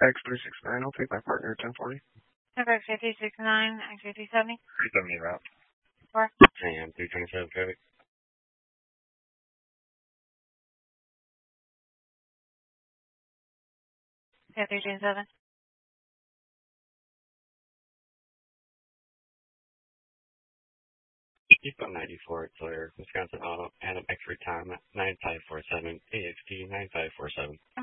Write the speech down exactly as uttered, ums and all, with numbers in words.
X three six nine, I'll take my partner at ten forty. Number X three six nine, X three seventy. three seventy route. Four. And three twenty-seven traffic. Yeah, three twenty-seven. Depot ninety-four at Sawyer, Wisconsin Auto, Adam X-ray time nine five four seven, A X T nine five four seven.